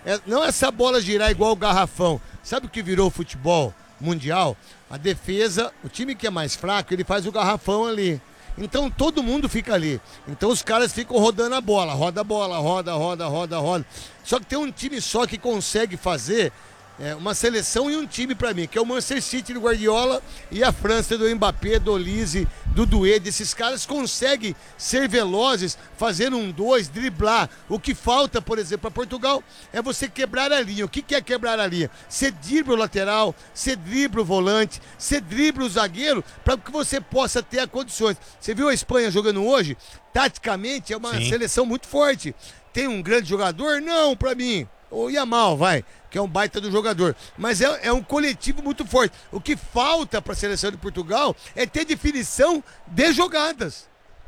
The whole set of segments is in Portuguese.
Não essa bola girar igual o garrafão. Sabe o que virou o futebol mundial? A defesa, o time que é mais fraco, ele faz o garrafão ali. Então todo mundo fica ali. Então os caras ficam rodando a bola. Roda a bola, roda. Só que tem um time só que consegue fazer uma seleção e um time pra mim, que é o Manchester City do Guardiola e a França do Mbappé, do Olise, do Duede. Esses caras conseguem ser velozes, fazer 1-2, driblar. O que falta, por exemplo, para Portugal é você quebrar a linha. O que é quebrar a linha? Você dribla o lateral, você dribla o volante, você dribla o zagueiro, para que você possa ter as condições. Você viu a Espanha jogando hoje? Taticamente é uma seleção muito forte. Tem um grande jogador? Não, para mim. O Yamal, que é um baita do jogador. Mas é um coletivo muito forte. O que falta para a seleção de Portugal é ter definição de jogadas.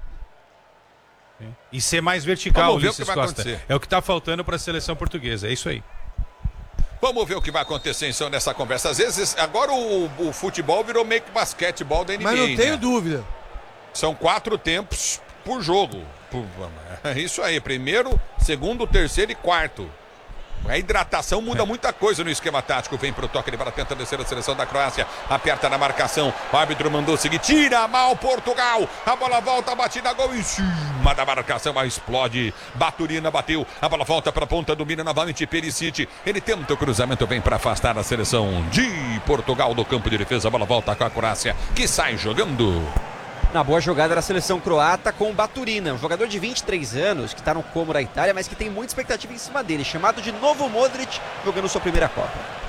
E ser mais vertical, Vamos ver o que Ulisses vai Costa. acontecer. É o que está faltando para a seleção portuguesa, é isso aí. Vamos ver o que vai acontecer então nessa conversa. Às vezes, agora o futebol virou meio que basquetebol da NBA. Mas não tenho dúvida. São 4 tempos por jogo. É isso aí, primeiro, segundo, terceiro e quarto. A hidratação muda muita coisa no esquema tático. Vem pro toque, ele vai tentar descer a seleção da Croácia. Aperta na marcação. O árbitro mandou seguir. Tira mal Portugal. A bola volta, batida, gol em cima da marcação. Mas explode. Baturina bateu. A bola volta pra ponta, domina novamente Perisic. Ele tenta o cruzamento, vem para afastar a seleção de Portugal do campo de defesa. A bola volta com a Croácia, que sai jogando. Na boa jogada da seleção croata com o Baturina, um jogador de 23 anos que está no Como da Itália, mas que tem muita expectativa em cima dele, chamado de Novo Modric, jogando sua primeira Copa.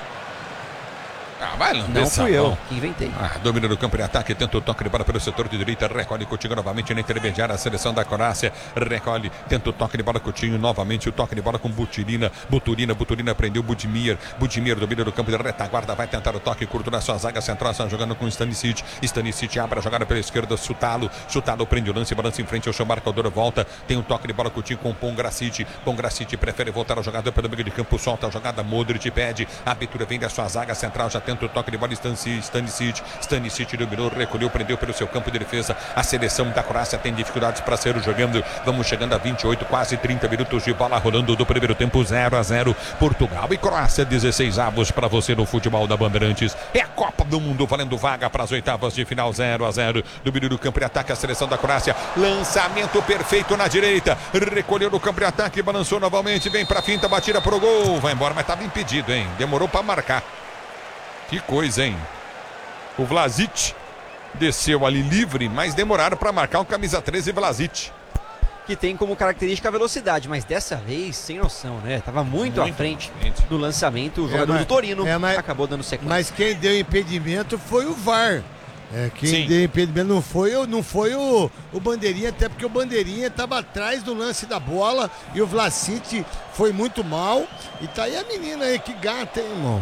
Vai não fui eu que inventei. Domina do campo de ataque, tenta o toque de bola pelo setor de direita, recolhe Coutinho novamente na intermediária, a seleção da Croácia, recolhe, tenta o toque de bola Coutinho novamente, o toque de bola com Buturina prendeu Budimir domina do campo de retaguarda, vai tentar o toque curto na sua zaga central, está jogando com Stanisic abre a jogada pela esquerda, Sutalo prende o lance, balança em frente ao seu marcador, volta, tem um toque de bola Coutinho com Pongracic prefere voltar a jogada pelo meio de campo, solta a jogada, Modric pede, a abertura vem da sua zaga central, já tenta o toque de bola Stanisic dominou, recolheu, prendeu pelo seu campo de defesa. A seleção da Croácia tem dificuldades para ser jogando. Vamos chegando a 28, quase 30 minutos de bola rolando do primeiro tempo, 0-0. Portugal e Croácia, 16 avos para você no futebol da Bandeirantes. É a Copa do Mundo valendo vaga para as oitavas de final, 0-0. Domínio do campo de ataque, a seleção da Croácia. Lançamento perfeito na direita. Recolheu no campo de ataque, balançou novamente, vem para finta, batida pro gol. Vai embora, mas estava impedido, hein? Demorou para marcar. Que coisa, hein? O Vlasic desceu ali livre, mas demoraram para marcar o camisa 13 Vlasic. Que tem como característica a velocidade, mas dessa vez sem noção, né? Tava muito à frente do lançamento. O jogador do Torino acabou dando sequência. Mas quem deu impedimento foi o VAR. Quem deu impedimento não foi o Bandeirinha, até porque o Bandeirinha estava atrás do lance da bola e o Vlasic foi muito mal. E tá aí a menina aí, que gata, hein, irmão?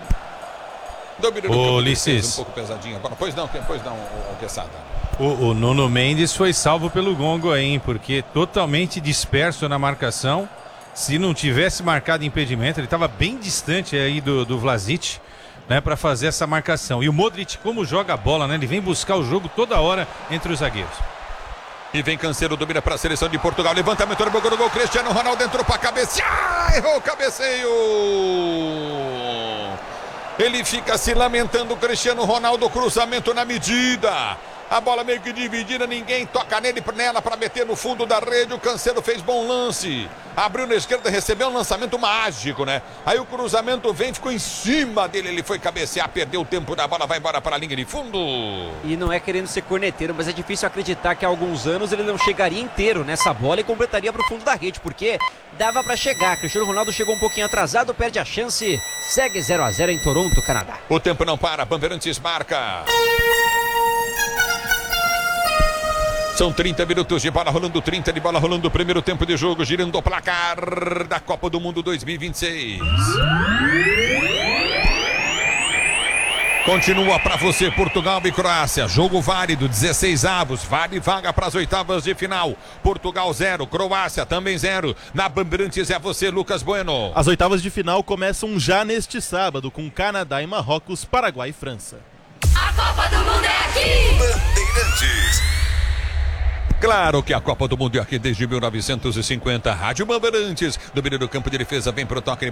Ô, Ulisses. Um pouco pesadinho. Pois não, o Quesada. O Nuno Mendes foi salvo pelo gongo aí, hein? Porque totalmente disperso na marcação. Se não tivesse marcado impedimento, ele estava bem distante aí do Vlasic, né, para fazer essa marcação. E o Modric, como joga a bola, né? Ele vem buscar o jogo toda hora entre os zagueiros. E vem Cancelo, domina para a seleção de Portugal. Levantamento no gol. Cristiano Ronaldo entrou para cabecear. Errou o cabeceio. Ele fica se lamentando, Cristiano Ronaldo, cruzamento na medida. A bola meio que dividida, ninguém toca nela para meter no fundo da rede. O Cancelo fez bom lance. Abriu na esquerda, recebeu um lançamento mágico, né? Aí o cruzamento vem, ficou em cima dele. Ele foi cabecear, perdeu o tempo da bola, vai embora para a linha de fundo. E não é querendo ser corneteiro, mas é difícil acreditar que há alguns anos ele não chegaria inteiro nessa bola e completaria para o fundo da rede, porque dava para chegar. Cristiano Ronaldo chegou um pouquinho atrasado, perde a chance. Segue 0-0 em Toronto, Canadá. O tempo não para, Bandeirantes marca. São 30 minutos de bola rolando, 30 de bola rolando, primeiro tempo de jogo, girando o placar da Copa do Mundo 2026. Continua para você Portugal e Croácia, jogo válido, 16 avos, vale vaga para as oitavas de final. Portugal 0, Croácia também 0. Na Bandeirantes é você, Lucas Bueno. As oitavas de final começam já neste sábado com Canadá e Marrocos, Paraguai e França. A Copa do Mundo é aqui! Bandeirantes. Claro que a Copa do Mundo é aqui desde 1950. Rádio Bandeirantes, domínio do campo de defesa, vem pro toque.